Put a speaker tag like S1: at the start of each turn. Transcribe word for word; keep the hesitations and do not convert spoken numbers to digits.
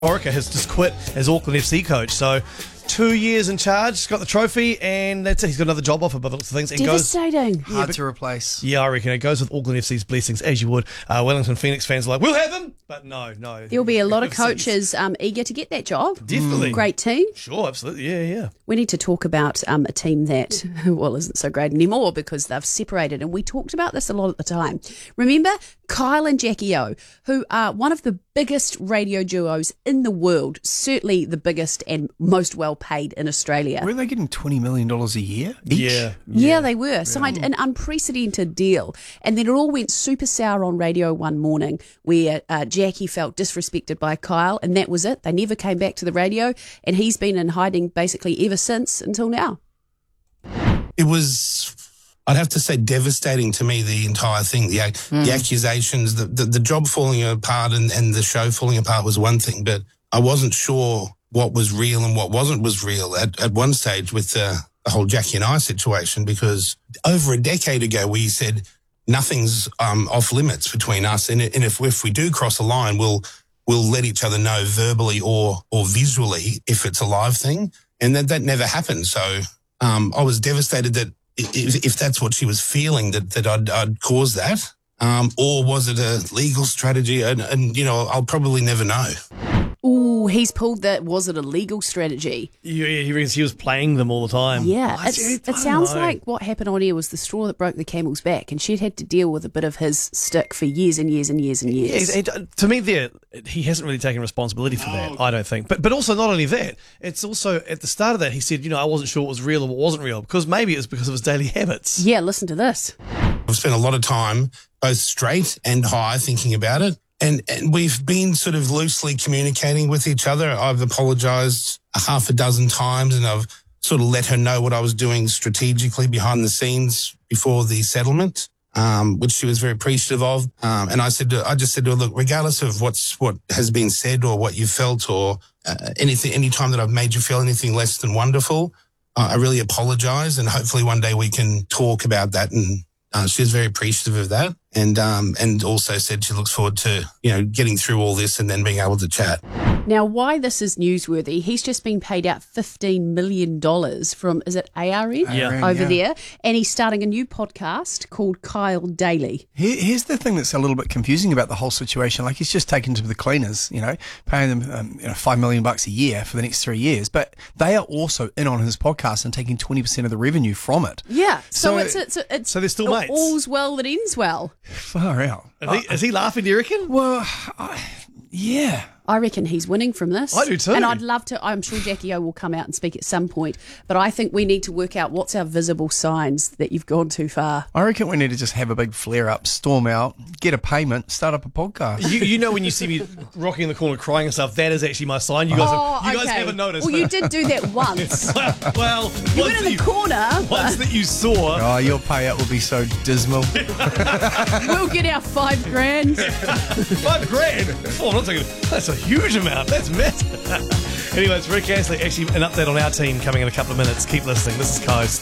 S1: Orica has just quit as Auckland F C coach, so two years in charge, got the trophy, and that's it. He's got another job offer by the looks of things. It
S2: Devastating.
S1: Goes,
S3: Hard
S1: yeah, but,
S3: to replace.
S1: Yeah, I reckon it goes with Auckland F C's blessings, as you would. Uh, Wellington Phoenix fans are like, we'll have him, but no, no.
S2: There'll be a lot of coaches um, eager to get that job.
S1: Definitely.
S2: Great team.
S1: Sure, absolutely, yeah, yeah.
S2: We need to talk about um, a team that, well, isn't so great anymore because they've separated. And we talked about this a lot at the time. Remember Kyle and Jackie O, who are one of the biggest radio duos in the world, certainly the biggest and most well paid in Australia.
S3: Weren't they getting twenty million dollars a year each?
S1: Yeah.
S2: Yeah, they were. Signed an unprecedented deal. And then it all went super sour on Radio One morning where uh, Jackie felt disrespected by Kyle, and that was it. They never came back to the radio, and he's been in hiding basically ever since until now.
S4: It was, I'd have to say, devastating to me, the entire thing. The, mm. the accusations, the, the, the job falling apart and, and the show falling apart was one thing, but I wasn't sure what was real and what wasn't was real at, at one stage with the, the whole Jackie and I situation, because over a decade ago we said nothing's um, off limits between us, and, and if, if we do cross a line, we'll we'll let each other know verbally or or visually if it's a live thing, and that, that never happened. So um, I was devastated that if, if that's what she was feeling, that, that I'd, I'd caused that, um, or was it a legal strategy? And, and, you know, I'll probably never know.
S2: Ooh, he's pulled that. Was it a legal strategy?
S1: Yeah, he reckons he was playing them all the time.
S2: Yeah,
S1: I
S2: it's,
S1: see,
S2: it sounds
S1: know.
S2: like what happened on air was the straw that broke the camel's back, and she'd had to deal with a bit of his stick for years and years and years and years.
S1: Yeah, it, to me, there he hasn't really taken responsibility for that, I don't think. But but also, not only that, it's also at the start of that, he said, you know, I wasn't sure what was real or what wasn't real, because maybe it was because of his daily habits.
S2: Yeah, listen to this.
S4: I've spent a lot of time, both straight and high, thinking about it. And, and we've been sort of loosely communicating with each other. I've apologised a half a dozen times, and I've sort of let her know what I was doing strategically behind the scenes before the settlement, um, which she was very appreciative of. Um, and I said, to, I just said to her, look, regardless of what's what has been said or what you felt or uh, anything, any time that I've made you feel anything less than wonderful, uh, I really apologise, and hopefully one day we can talk about that. And uh, she was very appreciative of that. And um, and also said she looks forward to, you know, getting through all this and then being able to chat.
S2: Now, why this is newsworthy, he's just been paid out fifteen million dollars from, is it A R N?
S1: Yeah.
S2: Over
S3: yeah.
S2: there. And he's starting a new podcast called Kyle Daily.
S3: Here, here's the thing that's a little bit confusing about the whole situation. Like, he's just taken to the cleaners, you know, paying them um, you know, five million bucks a year for the next three years. But they are also in on his podcast and taking twenty percent of the revenue from it.
S2: Yeah. So,
S3: So-
S2: it's, it's, it's,
S1: so they're still mates?
S2: All's well that ends well.
S3: Far out.
S1: Is he, is he laughing, do you reckon?
S3: Well, I, yeah.
S2: I reckon he's winning from this.
S1: I do too.
S2: And I'd love to, I'm sure Jackie O will come out and speak at some point, but I think we need to work out what's our visible signs that you've gone too far.
S3: I reckon we need to just have a big flare up, storm out, get a payment, start up a podcast.
S1: You, you know when you see me rocking in the corner crying and stuff, that is actually my sign. You guys,
S2: Oh,
S1: have, you guys
S2: okay.
S1: haven't noticed.
S2: Well, you did do that once.
S1: well,
S2: You
S1: once
S2: went in
S1: that
S2: the corner.
S1: Once that you saw.
S3: Oh, your payout will be so dismal.
S2: We'll get our five grand.
S1: Five grand? Oh, I'm not taking, that's a huge amount. That's massive. Anyway, it's Rick Astley. Actually, an update on our team coming in a couple of minutes. Keep listening. This is Coast.